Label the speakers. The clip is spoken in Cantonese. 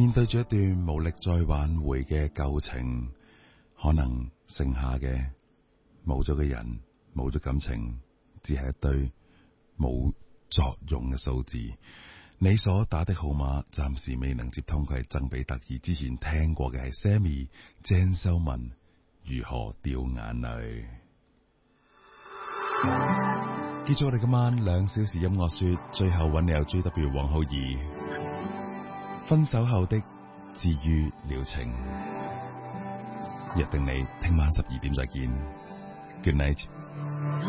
Speaker 1: 面對住一段無力再挽回嘅舊情，可能剩下嘅冇咗嘅人，冇咗感情，只係一堆冇作用嘅數字。你所打的號碼暫時未能接通，佢係曾比特，而之前聽過嘅係 Sammy 鄭秀文如何掉眼淚。結束我哋今晚2小時音樂說，最後揾你有 JW 王浩儀分手後的治癒療程，約定你聽晚12點再見。Good night。